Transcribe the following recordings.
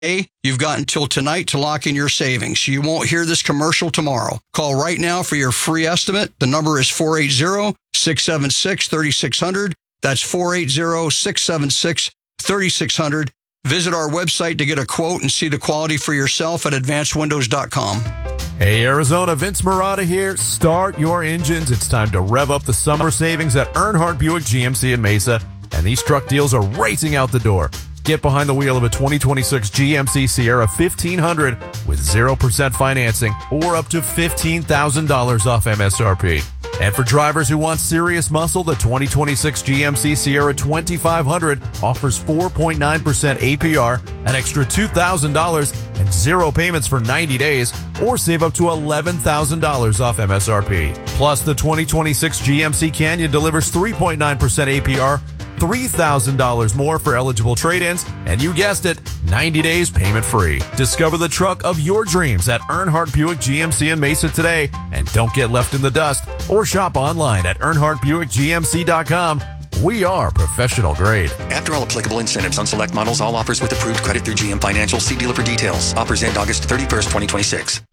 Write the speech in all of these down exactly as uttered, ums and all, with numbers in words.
Hey, you've got until tonight to lock in your savings. You won't hear this commercial tomorrow. Call right now for your free estimate. The number is four eight zero, six seven six, three six zero zero. That's four eight zero, six seven six, three six zero zero. Visit our website to get a quote and see the quality for yourself at advanced windows dot com. Hey, Arizona, Vince Marotta here. Start your engines. It's time to rev up the summer savings at Earnhardt Buick G M C in Mesa, and these truck deals are racing out the door. Get behind the wheel of a twenty twenty-six G M C Sierra fifteen hundred with zero percent financing or up to fifteen thousand dollars off M S R P. And for drivers who want serious muscle, the twenty twenty-six G M C Sierra twenty-five hundred offers four point nine percent A P R, an extra two thousand dollars, and zero payments for ninety days, or save up to eleven thousand dollars off M S R P. Plus, the twenty twenty-six G M C Canyon delivers three point nine percent A P R, three thousand dollars more for eligible trade-ins, and you guessed it, ninety days payment free. Discover the truck of your dreams at Earnhardt Buick G M C in Mesa today, and don't get left in the dust, or shop online at earnhardt buick g m c dot com. We are professional grade. After all applicable incentives on select models, all offers with approved credit through G M Financial. See dealer for details. Offers end August thirty-first, twenty twenty-six.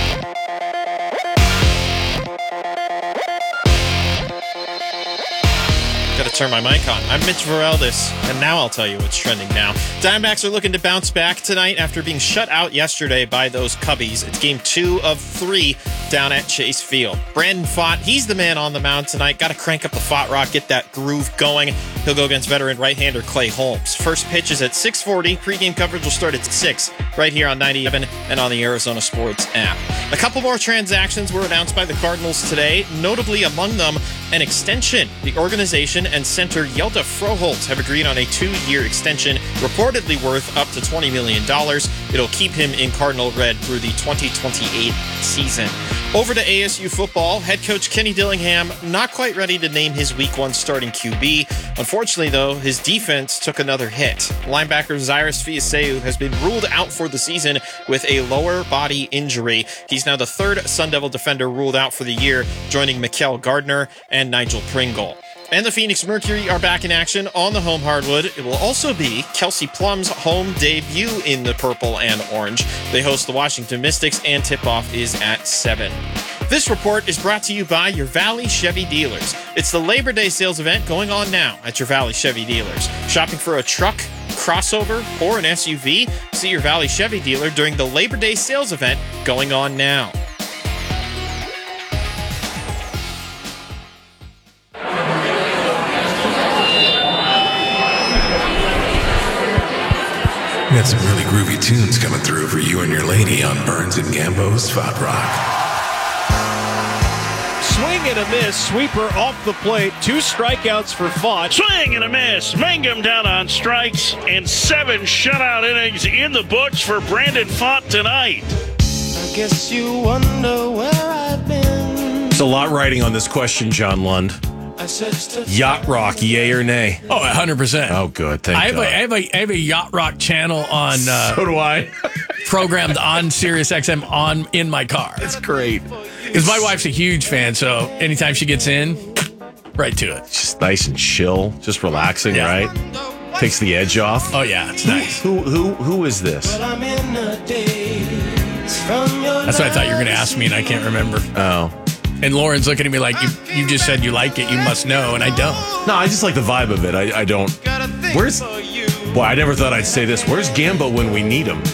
Got to turn my mic on. I'm Mitch Vareldis, and now I'll tell you what's trending now. Diamondbacks are looking to bounce back tonight after being shut out yesterday by those Cubbies. It's game two of three down at Chase Field. Brandon Pfaadt, he's the man on the mound tonight. Got to crank up the Pfaadt rock, get that groove going. He'll go against veteran right-hander Clay Holmes. First pitch is at six forty. Pre-game coverage will start at six right here on ninety-seven and on the Arizona Sports app. A couple more transactions were announced by the Cardinals today, notably among them an extension. The organization and center Yelda Froholt have agreed on a two-year extension, reportedly worth up to twenty million dollars. It'll keep him in Cardinal red through the twenty twenty-eight season. Over to A S U football, head coach Kenny Dillingham not quite ready to name his week one starting Q B. Unfortunately, though, his defense took another hit. Linebacker Cyrus Fiaseu has been ruled out for the season with a lower body injury. He's now the third Sun Devil defender ruled out for the year, joining Mikael Gardner and Nigel Pringle. And the Phoenix Mercury are back in action on the home hardwood. It will also be Kelsey Plum's home debut in the purple and orange. They host the Washington Mystics, and tip-off is at seven. This report is brought to you by your Valley Chevy dealers. It's the Labor Day sales event going on now at your Valley Chevy dealers. Shopping for a truck, crossover, or an S U V? See your Valley Chevy dealer during the Labor Day sales event going on now. We got some really groovy tunes coming through for you and your lady on Burns and Gambo's Spot Rock. Swing and a miss. Sweeper off the plate. Two strikeouts for Pfaadt. Swing and a miss. Mangum down on strikes. And seven shutout innings in the books for Brandon Pfaadt tonight. I guess you wonder where I've been. There's a lot riding on this question, John Lund. Yacht Rock, yay or nay? Oh, one hundred percent. Oh, good. Thank I have, God. a, I, have a, I have a Yacht Rock channel on. Uh, so do I. Programmed on Sirius X M on in my car. It's great. Because my wife's a huge fan, so anytime she gets in, right to it. Just nice and chill, just relaxing, yeah. Right? Takes the edge off. Oh yeah, it's nice. Who who who is this? That's what I thought you were going to ask me, and I can't remember. Oh. And Lauren's looking at me like, you, you just said you like it, you must know, and I don't. No, I just like the vibe of it. I, I don't. Where's... Boy, I never thought I'd say this. Where's Gambo when we need him?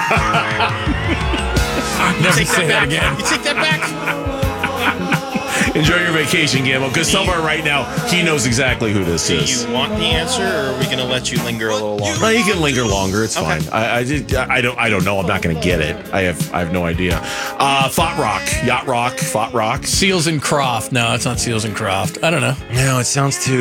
Never say that again. You take that back. Enjoy your vacation, Gambo, because somewhere right now, he knows exactly who this Do is. you want the answer, or are we going to let you linger a little longer? No, you can linger longer. It's Okay. fine. I, I, did, I don't. I don't know. I'm not going to get it. I have. I have no idea. Uh, Pfaadt Rock, Yacht Rock, Pfaadt Rock, Seals and Croft. No, it's not Seals and Croft. I don't know. No, it sounds too.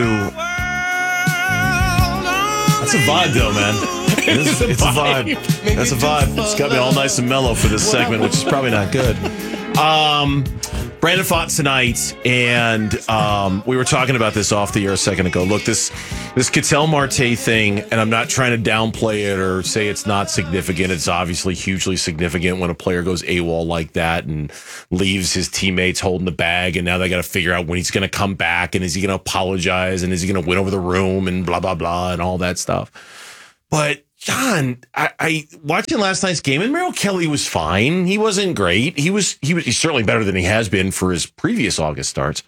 That's a vibe, though, man. It is, it's a vibe. That's a vibe. It's got me all nice and mellow for this segment, which is probably not good. Um, Brandon Pfaadt tonight, and um, we were talking about this off the air a second ago. Look, this this Ketel Marte thing, and I'm not trying to downplay it or say it's not significant. It's obviously hugely significant when a player goes AWOL like that and leaves his teammates holding the bag, and now they got to figure out when he's going to come back, and is he going to apologize, and is he going to win over the room, and blah, blah, blah, and all that stuff. But John, I, I watching last night's game, and Merrill Kelly was fine. He wasn't great. He was he was he's certainly better than he has been for his previous August starts.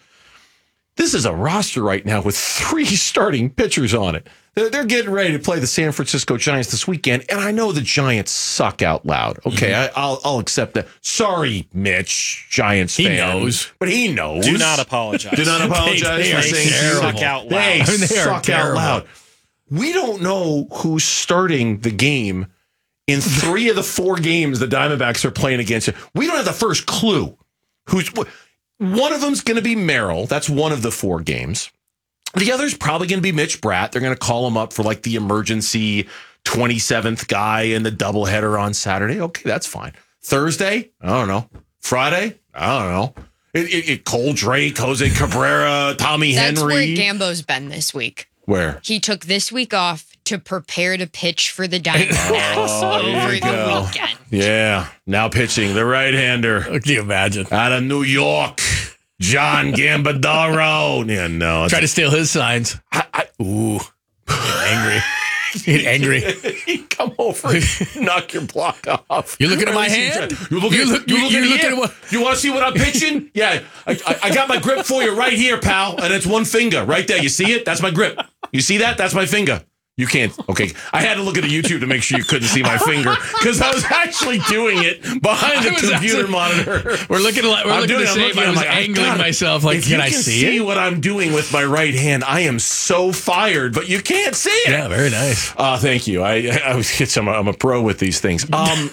This is a roster right now with three starting pitchers on it. They're, they're getting ready to play the San Francisco Giants this weekend, and I know the Giants suck out loud. Okay, mm-hmm. I, I'll I'll accept that. Sorry, Mitch, Giants fan. He knows, but he knows. Do not apologize. Do not apologize they, for they saying suck out loud. They, they suck out loud. We don't know who's starting the game in three of the four games the Diamondbacks are playing against you. We don't have the first clue. Who's one of them's going to be Merrill. That's one of the four games. The other's probably going to be Mitch Bratt. They're going to call him up for like the emergency twenty-seventh guy in the doubleheader on Saturday. Okay, that's fine. Thursday? I don't know. Friday? I don't know. It, it, it, Cole Drake, Jose Cabrera, Tommy That's Henry. That's where Gambo's been this week. Where? He took this week off to prepare to pitch for the Diamondbacks oh, over the go. weekend. Yeah, now pitching the right-hander. Can you imagine? Out of New York, John Gambadaro. Yeah, no. Try to steal his signs. I, I, Ooh, angry. Get angry. He'd come over and knock your block off. You looking at my hand? You looking, you look, you looking, you at, looking at what? You want to see what I'm pitching? Yeah, I, I, I got my grip for you right here, pal. And it's one finger right there. You see it? That's my grip. You see that? That's my finger. You can't. Okay. I had to look at the YouTube to make sure you couldn't see my finger because I was actually doing it behind the computer actually, monitor. We're looking at we're I'm looking doing, the same. I was like, angling I myself like, can, can I see, see it? what I'm doing with my right hand? I am so fired, but you can't see it. Yeah, very nice. Uh, thank you. I, I was I'm a, I'm a pro with these things. Um,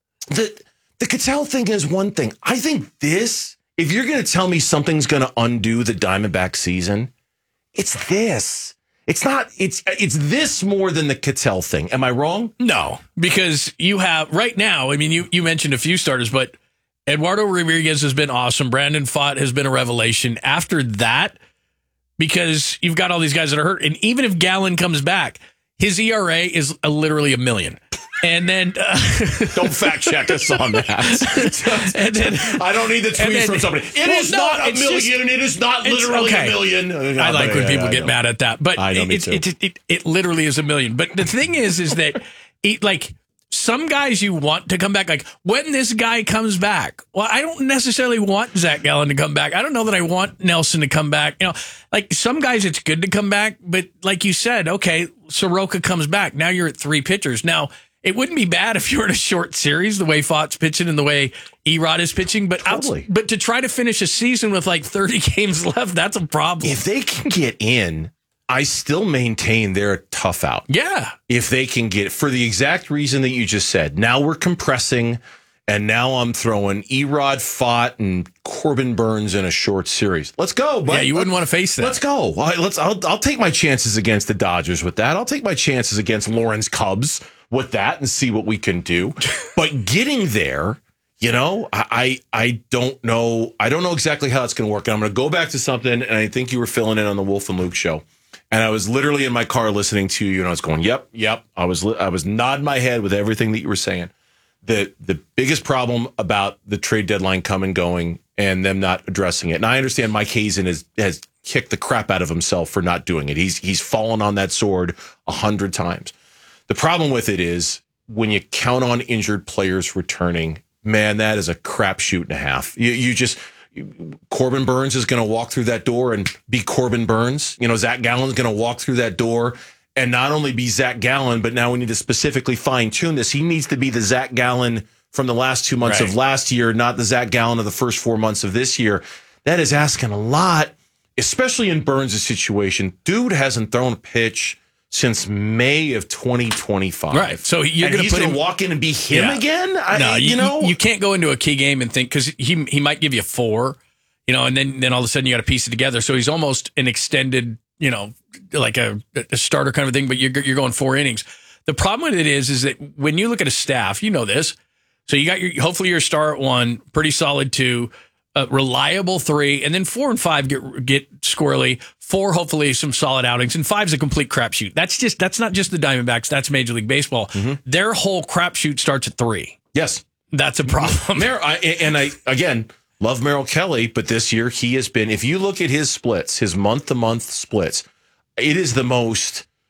the the Ketel thing is one thing. I think this, if you're going to tell me something's going to undo the Diamondback season, it's this. It's not, it's it's this more than the Ketel thing. Am I wrong? No, because you have, right now, I mean, you, you mentioned a few starters, but Eduardo Rodriguez has been awesome. Brandon Pfaadt has been a revelation. After that, because you've got all these guys that are hurt, and even if Gallen comes back, his E R A is a, literally a million. And then uh, don't fact check us on that. and then, I don't need the tweets then, from somebody. It well, is no, not a million. Just, it is not literally okay. a million. I like when people yeah, get mad at that, but I know, it, me it, too. it, it, it, it literally is a million. But the thing is, is that it, like some guys you want to come back. Like when this guy comes back, well, I don't necessarily want Zach Gallen to come back. I don't know that I want Nelson to come back. You know, like some guys, it's good to come back, but like you said, okay, Soroka comes back. Now you're at three pitchers. Now, it wouldn't be bad if you were in a short series, the way Pfaadt's pitching and the way Erod is pitching. But totally. out, but to try to finish a season with like thirty games left, that's a problem. If they can get in, I still maintain they're a tough out. Yeah. If they can get, for the exact reason that you just said. Now we're compressing, and now I'm throwing Erod, Pfaadt, and Corbin Burns in a short series. Let's go. Buddy. Yeah, you wouldn't want to face that. Let's go. Let's. I'll, I'll take my chances against the Dodgers with that. I'll take my chances against Lauren's Cubs with that and see what we can do. But getting there, you know, I I don't know. I don't know exactly how it's going to work. And I'm going to go back to something, and I think you were filling in on the Wolf and Luke show. And I was literally in my car listening to you, and I was going, "Yep, yep." I was I was nodding my head with everything that you were saying. The the biggest problem about the trade deadline come and going and them not addressing it. And I understand Mike Hazen has has kicked the crap out of himself for not doing it. He's he's fallen on that sword a hundred times. The problem with it is when you count on injured players returning, man, that is a crapshoot and a half. You, you just, Corbin Burns is going to walk through that door and be Corbin Burns. You know, Zach Gallen's going to walk through that door and not only be Zach Gallen, but now we need to specifically fine tune this. He needs to be the Zach Gallen from the last two months right. of last year, not the Zach Gallen of the first four months of this year. That is asking a lot, especially in Burns' situation. Dude hasn't thrown a pitch since May of twenty twenty-five. Right. So you're going to put him walk in and be him yeah. again? I, no, you, you know, you can't go into a key game and think, because he he might give you four, you know, and then, then all of a sudden you got to piece it together. So he's almost an extended, you know, like a, a starter kind of thing, but you're you're going four innings. The problem with it is, is that when you look at a staff, you know this. So you got your, hopefully your star at one, pretty solid two, uh, reliable three, and then four and five get get squirrely. Four, hopefully some solid outings, and five's a complete crapshoot. That's just that's not just the Diamondbacks. That's Major League Baseball. Mm-hmm. Their whole crapshoot starts at three. Yes, that's a problem. Mer- I, and I again love Merrill Kelly, but this year he has been. If you look at his splits, his month to month splits, it is the most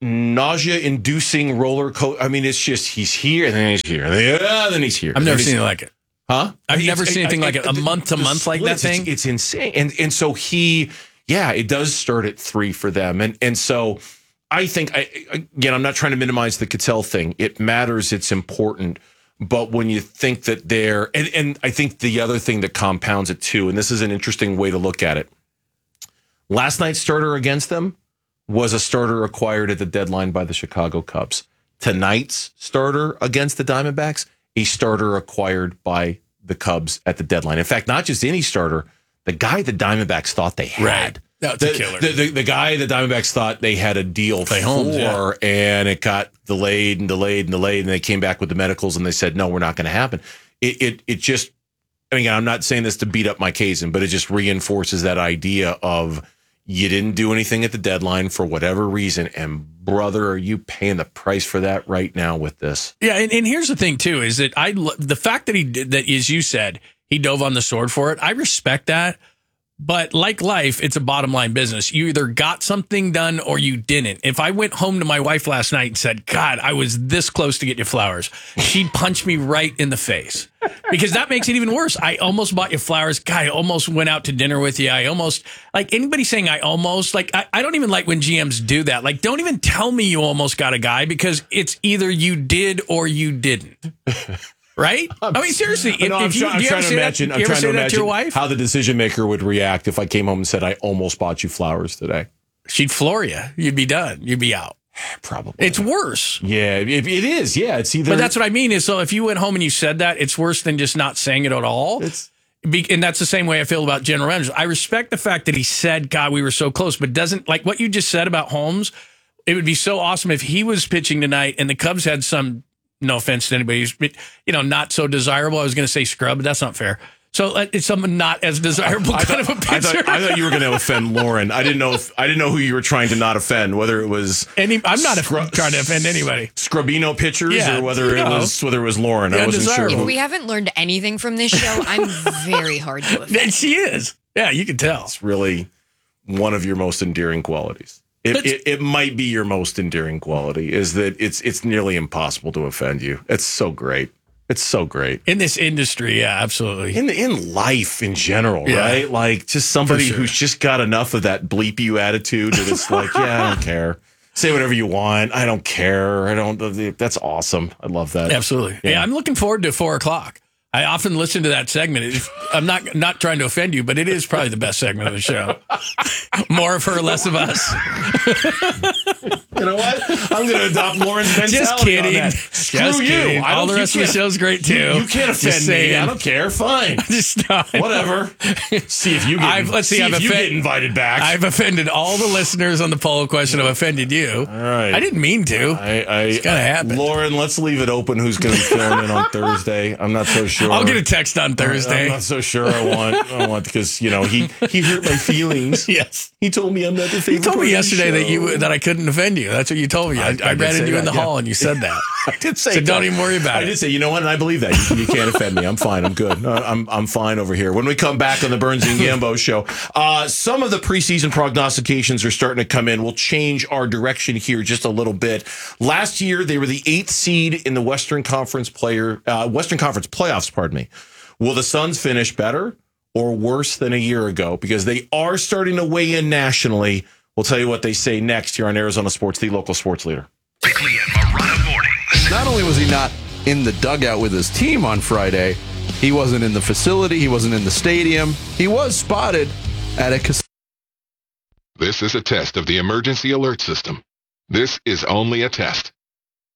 nausea-inducing roller coaster. I mean, it's just he's here and then he's here, and then, yeah, then he's here. I've never seen seen it like it. Huh? I've It's- never seen I- anything I- like it. A the- month to the month like that splits, thing. It's, it's insane. And and so he, yeah, it does start at three for them. And and so I think, I, again, I'm not trying to minimize the Cattell thing. It matters. It's important. But when you think that they're, and, and I think the other thing that compounds it too, and this is an interesting way to look at it. Last night's starter against them was a starter acquired at the deadline by the Chicago Cubs. Tonight's starter against the Diamondbacks, a starter acquired by the Cubs at the deadline. In fact, not just any starter, the guy the Diamondbacks thought they had. Right. That's the, a killer. The, the, the guy the Diamondbacks thought they had a deal Clay for, Holmes, yeah. and it got delayed and delayed and delayed, and they came back with the medicals and they said, no, we're not going to happen. It, it it just, I mean, I'm not saying this to beat up Mike Hazen, but it just reinforces that idea of you didn't do anything at the deadline for whatever reason, and brother, are you paying the price for that right now with this? Yeah, and, and here's the thing too: is that I lo- the fact that he did that, as you said, he dove on the sword for it. I respect that, but like life, it's a bottom line business. You either got something done or you didn't. If I went home to my wife last night and said, "God, I was this close to get you flowers," she'd punch me right in the face. Because that makes it even worse. I almost bought you flowers. God, I almost went out to dinner with you. I almost, like anybody saying I almost, like, I, I don't even like when G Ms do that. Like, don't even tell me you almost got a guy, because it's either you did or you didn't. Right? I mean, seriously. If, No, I'm, if you, try- I'm do you trying ever to say imagine. that, I'm you ever trying say to that imagine to your wife? how the decision maker would react if I came home and said, "I almost bought you flowers today." She'd floor you. You'd be done. You'd be out. Probably. It's worse. Yeah, it, it is. Yeah, it's either. But that's what I mean is, so if you went home and you said that, it's worse than just not saying it at all. It's, Be, and that's the same way I feel about general managers. I respect the fact that he said, God, we were so close, but doesn't, like what you just said about Holmes, it would be so awesome if he was pitching tonight and the Cubs had some, no offense to anybody, who's, you know, not so desirable. I was going to say scrub, but that's not fair. So uh, it's someone not as desirable I kind thought, of a pitcher. I thought, I thought you were going to offend Lauren. I didn't know if I didn't know who you were trying to not offend. Whether it was Any, I'm not Scrub- trying to offend anybody. Scrubino pitchers, Yeah, or whether it no. was whether it was Lauren. Yeah, I wasn't sure. desirable. If Who, we haven't learned anything from this show, I'm very hard to offend. And she is. Yeah, you can tell. it's really one of your most endearing qualities. It, But- it, it might be your most endearing quality is that it's it's nearly impossible to offend you. It's so great. It's so great. In this industry, yeah, absolutely. In in life in general, Yeah. right? Like just somebody sure. who's just got enough of that bleep you attitude that it's like, yeah, I don't care. Say whatever you want. I don't care. I don't. That's awesome. I love that. Absolutely. Yeah. Yeah. I'm looking forward to four o'clock. I often listen to that segment. It- I'm not not trying to offend you, but it is probably the best segment of the show. More of her, less of us. You know what? I'm going to adopt Lauren's mentality. Just kidding. On that. Screw Just you. kidding. I All don't- the you rest of the can't- show's great too. You, you can't Just offend me. saying. I don't care. Fine. Just stop. Whatever. See if you get. I've- let's see, see I've if you offend- get invited back. I've offended all the listeners on the poll question. I've offended you. All right. I didn't mean to. I, I, It's gotta happen. Lauren, let's leave it open. Who's going to be filling in on Thursday? I'm not so sure. I'll get a text on Thursday. I'm not so sure. I want. I want because you know he he hurt my feelings. Yes. He told me I'm not the favorite. You told me part of the yesterday that show. you that I couldn't offend you. That's what you told me. I, I- I, I did ran say into you in that, the yeah. hall and you said that. I did say So that. don't even worry about I it. did say, you know what? And I believe that. You, you can't offend me. I'm fine. I'm good. No, I'm I'm fine over here. When we come back on the Burns and Gambo show, uh, some of the preseason prognostications are starting to come in. We'll change our direction here just a little bit. Last year, they were the eighth seed in the Western Conference player uh, Western Conference playoffs. Pardon me. Will the Suns finish better or worse than a year ago? Because they are starting to weigh in nationally. We'll tell you what they say next here on Arizona Sports, the local sports leader. Quickly and Marotta mornings. Not only was he not in the dugout with his team on Friday, he wasn't in the facility, he wasn't in the stadium. He was spotted at a casino. This is a test of the emergency alert system. This is only a test.